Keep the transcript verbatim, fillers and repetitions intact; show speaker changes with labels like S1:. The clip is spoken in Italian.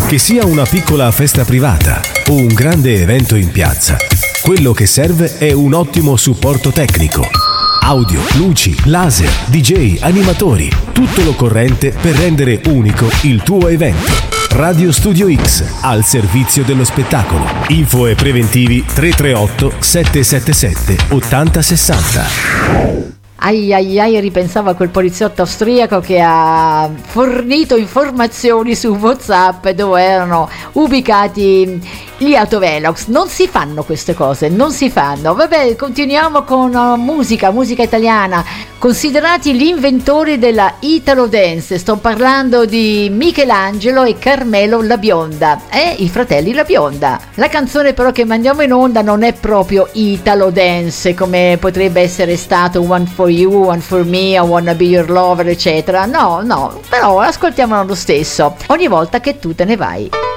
S1: Che sia una piccola festa privata o un grande evento in piazza, quello che serve è un ottimo supporto tecnico. Audio, luci, laser, D J, animatori, tutto l'occorrente per rendere unico il tuo evento. Radio Studio X, al servizio dello spettacolo. Info e preventivi tre tre otto sette sette sette otto zero sei zero.
S2: Ai ai ai, ripensavo a quel poliziotto austriaco che ha fornito informazioni su WhatsApp dove erano ubicati gli autovelox. Non si fanno queste cose, non si fanno. Vabbè, continuiamo con uh, musica, musica italiana. Considerati gli inventori della Italo Dance, sto parlando di Michelangelo e Carmelo La Bionda, eh, i fratelli La Bionda. La canzone però che mandiamo in onda non è proprio Italo Dance come potrebbe essere stato One for You, One for Me, I Wanna Be Your Lover, eccetera. No, no, però ascoltiamola lo stesso, ogni volta che tu te ne vai.